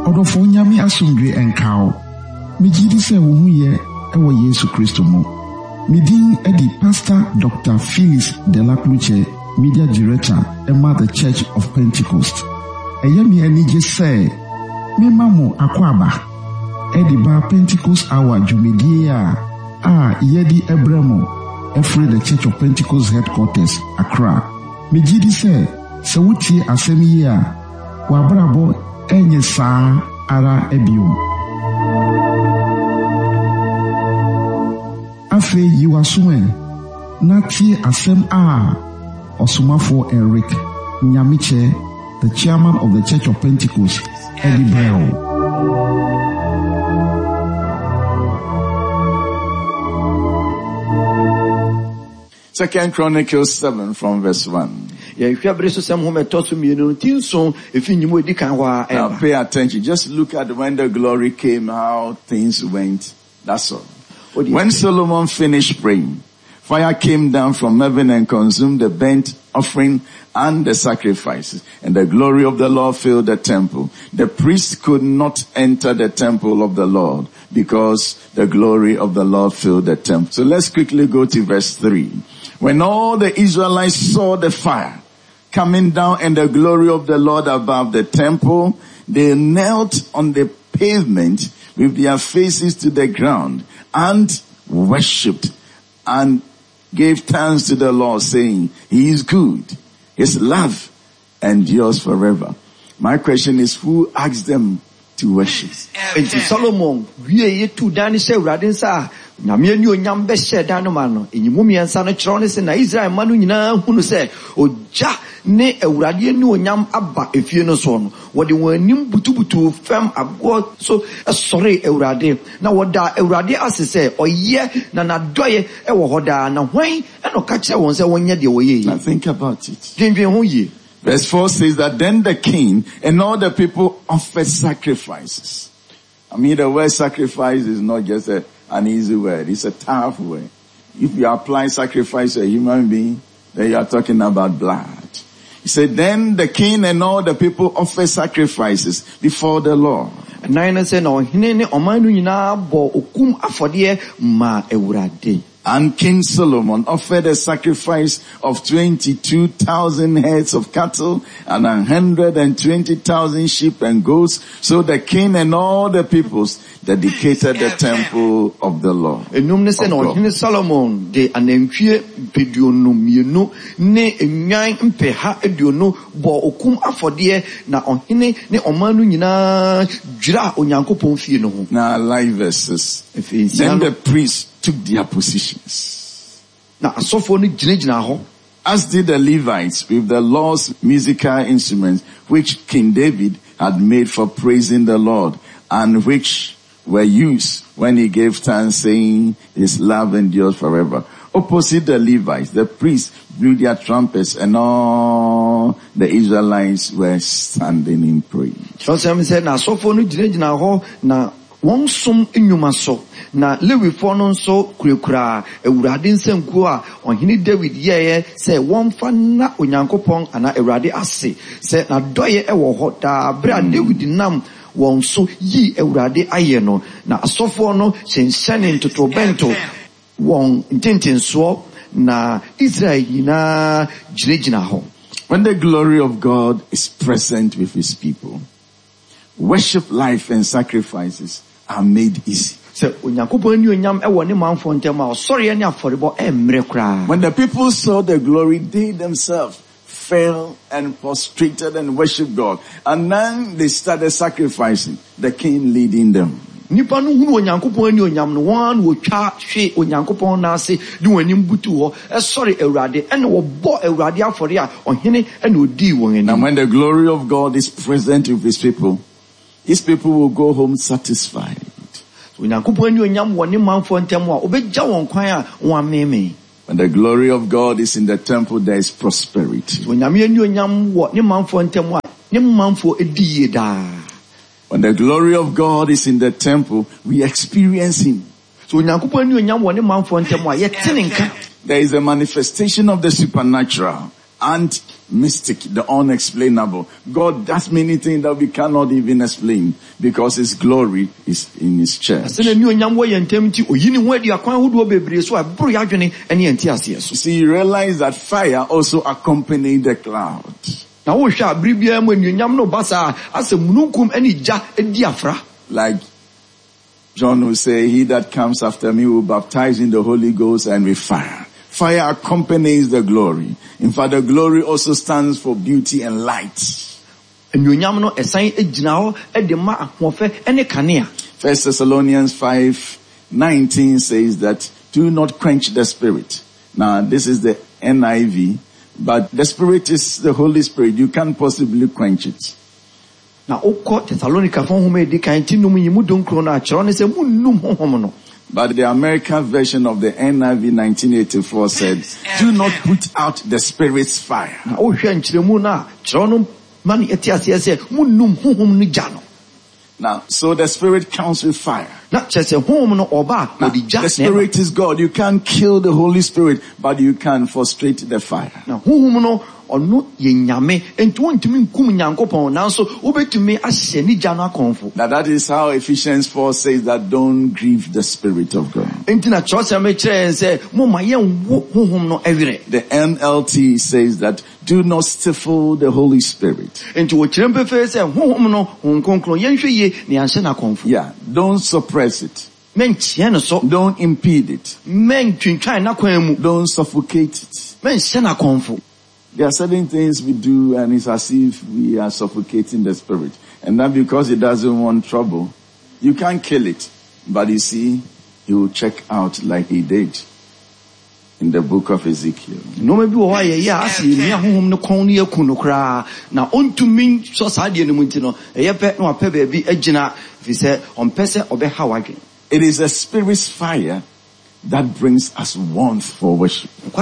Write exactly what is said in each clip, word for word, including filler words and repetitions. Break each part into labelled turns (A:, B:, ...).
A: Odofo nyame asomdwe enkao. Mejidi se wo hu ye ewo Yesu Kristo mo. Midin edi Pastor Doctor Phyllis Delacluche, Media Director, Emma the Church of Pentecost. Eyemi enije se me mamo akwaba. Edi ba Pentecost hour jumedie a a yedi Ebremo Efre the Church of Pentecost headquarters Accra. Mejidi se se wutie asem yi a wabrabo enye saa ara ebio. Afe yiwasue natie asem a Osumafo Eric Nyamiche, the chairman of the Church of Pentecost, Eddie Bell.
B: Second Chronicles seven from verse one. Now pay attention. Just look at when the glory came, how things went. That's all. When Solomon finished praying, fire came down from heaven and consumed the burnt offering and the sacrifices, and the glory of the Lord filled the temple. The priests could not enter the temple of the Lord because the glory of the Lord filled the temple. So let's quickly go to verse three. When all the Israelites saw the fire coming down and the glory of the Lord above the temple, they knelt on the pavement with their faces to the ground and worshipped and gave thanks to the Lord, saying, He is good. His love endures forever. My question is, who asked them to worship?
C: And Solomon, we to Danish Radinsa, Namianu Yam Beshe Danomano, in Yumumi and Sana Tronis and Israel Manuna, who said, O Ja, ne Euradianu Yam Abba, if you know son, what they were Nim Butubutu, Fem Abwa, so a sorry Eurade. Now what da Eurade as say, or ye, Nana Doye, Ewahoda, and away, and no catch one say one year the way.
B: Now think about it. Verse four says that then the king and all the people offered sacrifices. I mean, the word sacrifice is not just a, an easy word. It's a tough word. If you apply sacrifice to a human being, then you are talking about blood. He said, then the king and all the people offered sacrifices before the Lord. And King Solomon offered a sacrifice of twenty-two thousand heads of cattle and one hundred twenty thousand sheep and goats. So the king and all the peoples dedicated the temple of the Lord.
C: Of Solomon de anenfie pediono mienu ne enwan mpeha ediono bo okum afode na ohene ne omanu nyina dwira onyankopon fie no ho.
B: Now live verses. Then the priests took their positions.
C: Na asofo no ginagina ho.
B: As did the Levites with the Lord's musical instruments, which King David had made for praising the Lord, and which were used when he gave thanks, saying, His love endures forever. Opposite the Levites, the priests blew their trumpets, and all the Israelites were standing in praise.
C: So said, na asofo no ginagina ho na won som enyuma so. Na Lewi fono so kurekura Ewurade nsankuo a ohene David yeye se wonfa na onyankopon ana Ewurade ase se na doye ewo ho da bra David nam won so yi Ewurade aye no na asofo no hyenhyane ntotobento won ntentenso na Israel yina ginagina ho.
B: When the glory of God is present with his people, worship, life and sacrifices are made easy.
C: When the
B: people saw the glory, they themselves fell and prostrated and worshipped God. And then they started sacrificing, the king leading them.
C: Nipa no hunu onyankopon ani onyam no wan wo twa hwe onyankopon na ase de wanim butu ho e sorry Ewurade ene wo bo Ewurade afore a ohene ene odi won ani.
B: And when the glory of God is present with his people, his people will go home satisfied.
C: When the
B: glory of God is in the temple, there is prosperity. When the glory of God is in the temple, we experience him. There is a manifestation of the supernatural and mystic, the unexplainable. God does many things that we cannot even explain because His glory is in His church. See, you realize that fire also accompanied the cloud. Like John will say, he that comes after me will baptize in the Holy Ghost and with fire. Fire accompanies the glory. In fact, the glory also stands for beauty and light. First Thessalonians five nineteen says that do not quench the spirit. Now, this is the N I V, but the spirit is the Holy Spirit. You can't possibly quench it. Now, but the American version of the N I V nineteen eighty-four said, do not put out the Spirit's fire. Now, so the Spirit comes with fire. Now, the Spirit is God. You can't kill the Holy Spirit, but you can frustrate the fire. Now, now that is how Ephesians four says that don't grieve the Spirit of God. The N L T says that do not stifle the Holy Spirit. Yeah, don't suppress it. Don't impede it. Don't suffocate it. There are certain things we do and it's as if we are suffocating the Spirit. And that because it doesn't want trouble. You can't kill it. But you see, he will check out like he did in the book of Ezekiel. No, maybe why yeah, see me home no corny kunokra. Now on to me so sad no muntino. A pet no a baby ejina if he said on pese obe hawagi. It is a spirit's fire that brings us warmth for worship. So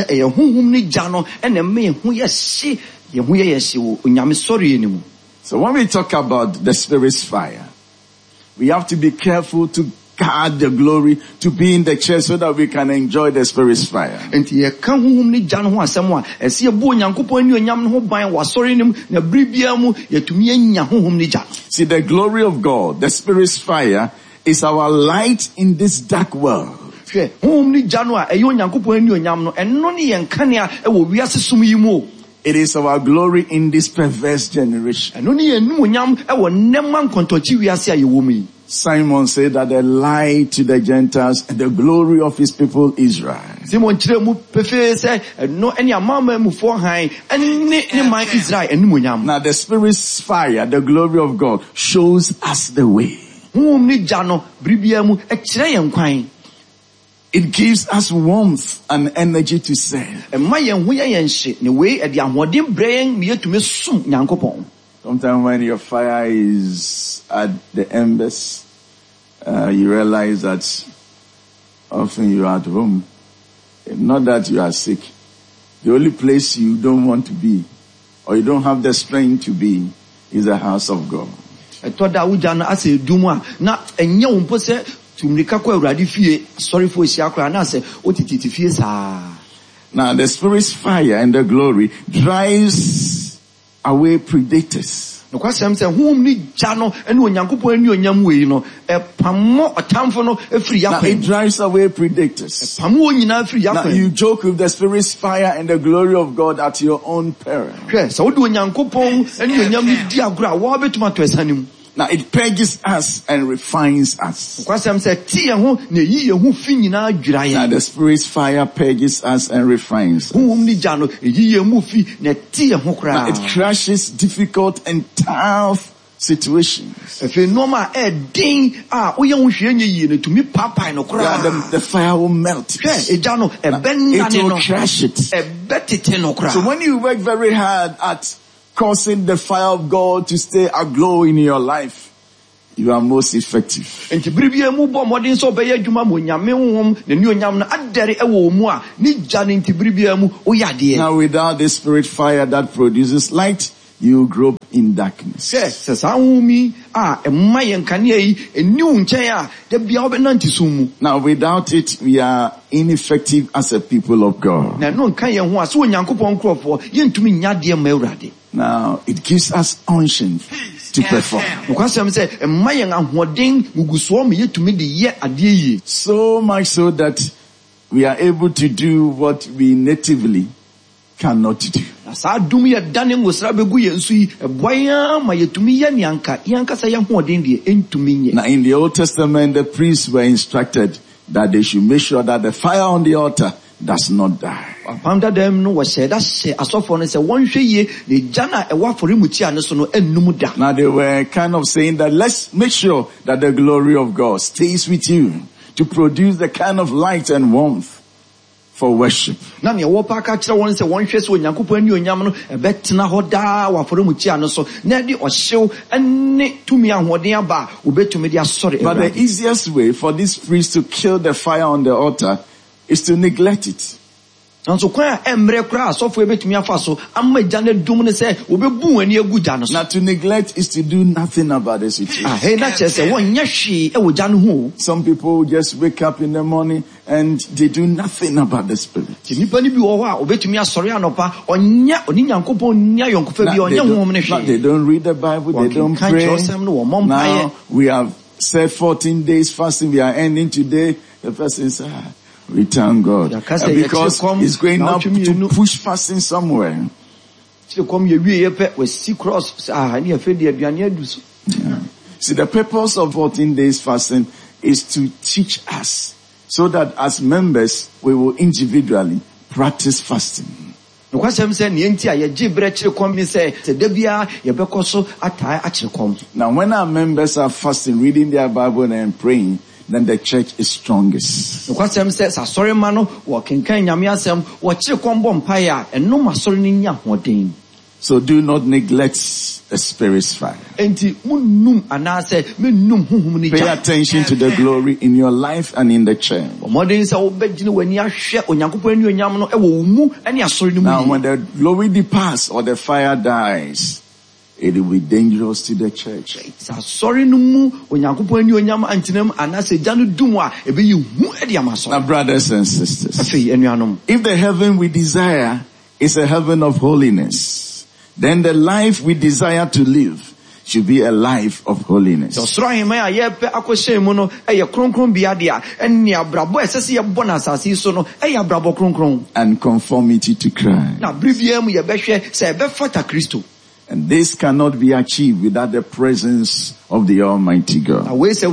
B: when we talk about the Spirit's fire, we have to be careful to guard the glory, to be in the church so that we can enjoy the Spirit's fire. See, the glory of God, the Spirit's fire, is our light in this dark world. It is our glory in this perverse generation. Simon said that the light to the Gentiles and the glory of his people Israel. Now the Spirit's fire, the glory of God, shows us the way. It gives us warmth and energy to serve. Sometimes when your fire is at the embers, uh, you realize that often you are at home. Not that you are sick. The only place you don't want to be, or you don't have the strength to be, is the house of God. Now the Spirit's fire and the glory drives away predators. Now it drives away predators. Now you joke with the Spirit's fire and the glory of God at your own peril. Now it purges us and refines us. Now the Spirit's fire purges us and refines us. Now it crushes difficult and tough situations. Yeah, the, the fire will melt it. Now, it will crush it. So when you work very hard at causing the fire of God to stay aglow in your life, you are most effective. Now without the Spirit fire that produces light, you grope in darkness. Now without it, we are ineffective as a people of God. Now it gives us unction to perform. So much so that we are able to do what we natively cannot do. Now in the Old Testament, the priests were instructed that they should make sure that the fire on the altar does not die. Now they were kind of saying that let's make sure that the glory of God stays with you to produce the kind of light and warmth for worship. So but the easiest way for these priests to kill the fire on the altar is to neglect it. Now to neglect is to do nothing about the situation. Some people just wake up in the morning and they do nothing about the spirit. Now, they, don't, they don't read the Bible, they don't pray. Now we have said fourteen days fasting, we are ending today. The person says, ah, we thank God. Because it's going up to push fasting somewhere. Yeah. See, the purpose of fourteen days fasting is to teach us so that as members we will individually practice fasting. Now when our members are fasting, reading their Bible and praying, then the church is strongest. So do not neglect the Spirit's fire. Pay attention to the glory in your life and in the church. Now when the glory departs or the fire dies, it will be dangerous to the church. Now brothers and sisters, if the heaven we desire is a heaven of holiness, then the life we desire to live should be a life of holiness. And conformity to Christ. And this cannot be achieved without the presence of the Almighty God.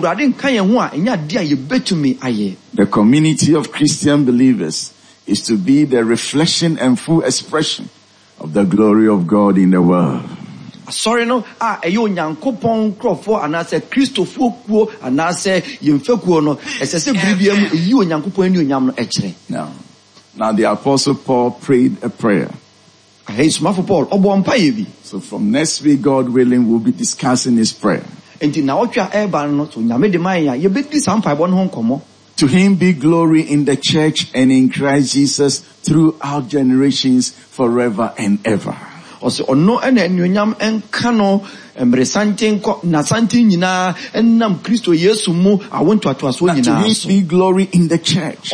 B: The community of Christian believers is to be the reflection and full expression of the glory of God in the world. Sorry no ah eyo nyankopon krofo anase Christopher kuo anase yemfekuo no esese bribiam eyi onyankopon ani onyam no ekire. Now now the Apostle Paul prayed a prayer. So from next week, God willing, we'll be discussing his prayer. To him be glory in the church and in Christ Jesus throughout generations forever and ever. Now to him be glory in the church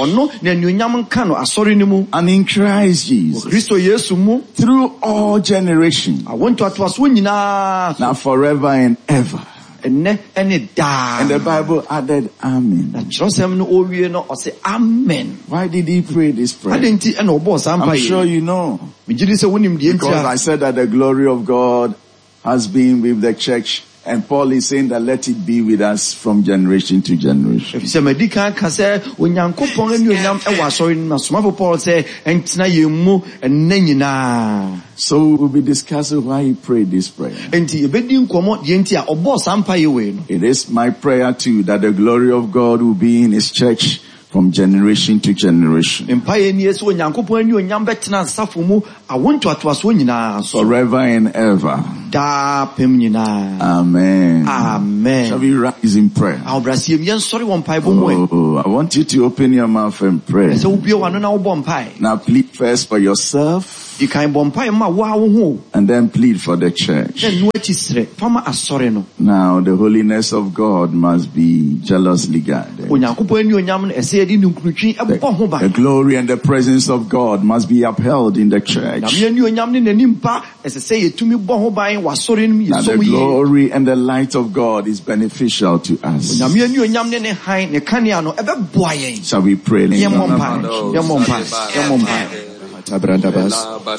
B: and in Christ Jesus through all generations, now forever and ever. And the Bible added amen. Why did he pray this prayer? I'm sure you know. Because I said that the glory of God has been with the church, and Paul is saying that let it be with us from generation to generation. So we'll be discussing why he prayed this prayer. It is my prayer too that the glory of God will be in his church from generation to generation. Forever and ever. Amen.
C: Amen.
B: Shall we rise in prayer? Oh, I want you to open your mouth and pray. Now plead first for yourself. And then plead for the church. Now the holiness of God must be jealously guarded. The, the glory and the presence of God must be upheld in the church. Now the glory and the light of God is beneficial to us. Shall we pray?
D: Tabrandabas,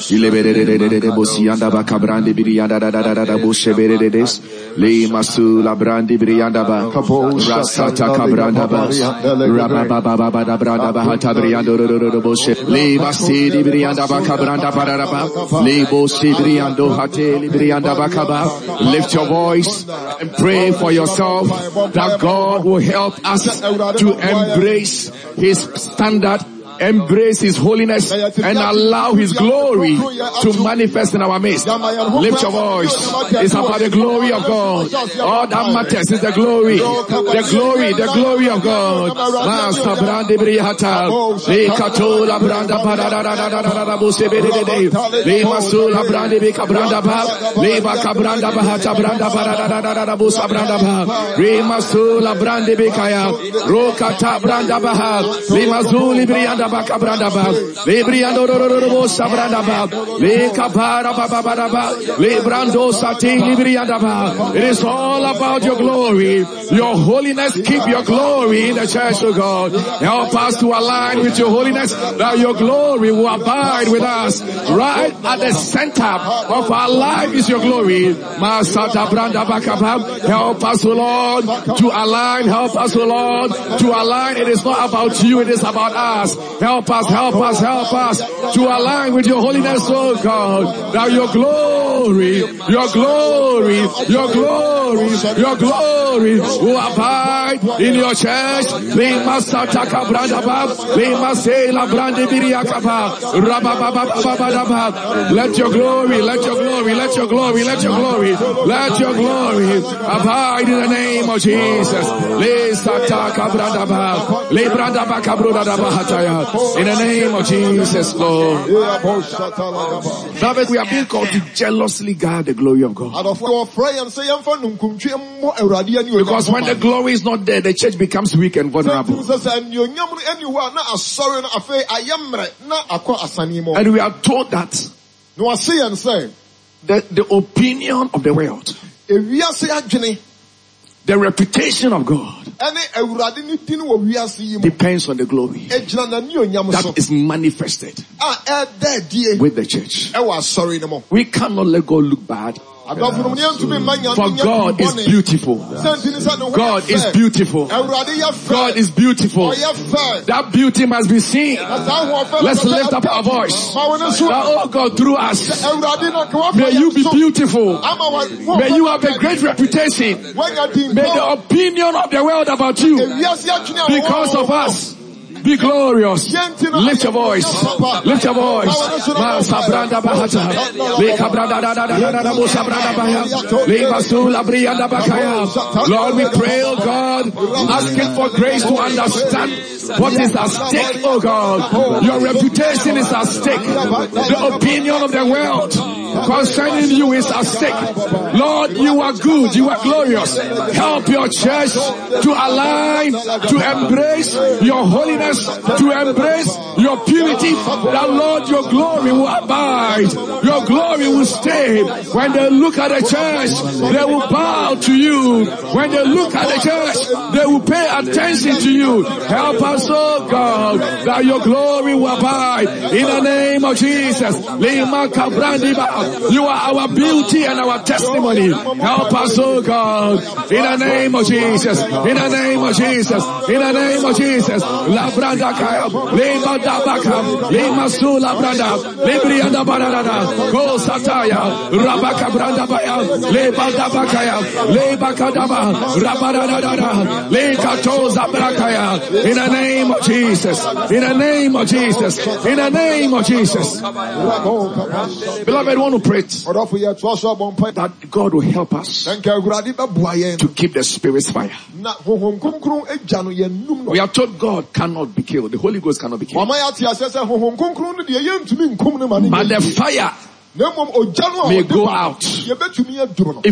D: Ilebere Bosianda Bacabrandi Birianda da Busheberedes, Le Masu Labrandi Briandaba, Rasata Cabrandabas, Rababa Branda Bahata Briando Boshe, Le Masidi Brianda Bacabranda Paraba, Le Bosi Briando Hate Brianda Bacaba. Lift your voice and pray for yourself that God will help us to embrace His standard, embrace His holiness, and allow His glory to manifest in our midst. Lift your voice. It's about the glory of God. All that matters is the glory. The glory, the glory of God. Master Brandi Brihata, Le Katola Branda Parada Busebede, Le Masula Brandi Bika Branda Ba, Le Baka Branda Bahata Branda Parada Busa Branda Ba, Re Masula Brandi Bikaya, Rokata Branda Baha, Le Mazuli Brianda Baka Branda Ba, Le Briando Busa Branda Ba, Le Kapara Baba Ba, Le Brando Sati Librianda Ba. It is all about your glory, your holiness. Keep your glory in the church of God. Help us to align with your holiness, that your glory will abide with us. Right at the center of our life is your glory. Masata Branda Bakaba. Help us, O Lord, to align. Help us, O Lord, to align. It is not about you, it is about us. Help us, help us, help us to align with your holiness, O God. That your glory, your glory, your glory, your glory will abide in your church. We must attack a branda bab. We must say la brande biriakaba. Rabababababababa. Let your glory, let your glory, let your glory, let your glory, let your glory abide in the name of Jesus. Let's attack a branda bab. Le branda bakabruda bahataya. In the name of Jesus, Lord. Beloved, we are being called to jealously guard the glory of God. Because when the glory is not there, the church becomes weak and vulnerable. And we are told that the, the opinion of the world, the reputation of God, depends on the glory that is manifested with the church. We cannot let God look bad. For God is beautiful. God is beautiful. God is beautiful. That beauty must be seen. Let's lift up our voice. Oh God, through us, may you be beautiful. May you have a great reputation. May the opinion of the world about you, because of us, be glorious. Lift your voice. Lift your voice. Lord, we pray, oh God, asking for grace to understand what is at stake, oh God. Your reputation is at stake. The opinion of the world concerning you is at stake. Lord, you are good. You are glorious. Help your church to align, to embrace your holiness, to embrace your purity, that Lord, your glory will abide, your glory will stay. When they look at the church, they will bow to you. When they look at the church, they will pay attention to you. Help us, oh God, that your glory will abide in the name of Jesus. God. You are our beauty and our testimony. Help us, oh God. In the name of Jesus. In the name of Jesus. In the name of Jesus. La branda kaya. Le bada baka. Le masu la branda. Le brianda barada. Go sataya. Rabaka branda baya. Le bada bakaya. Le bakadaba. Rabada. Le kato zabrakaya. In the name of Jesus. In the name of Jesus. In the name of Jesus. Beloved, I want to pray that God will help us to keep the Spirit's fire. We are told God cannot be killed. The Holy Ghost cannot be killed. But the fire may go out.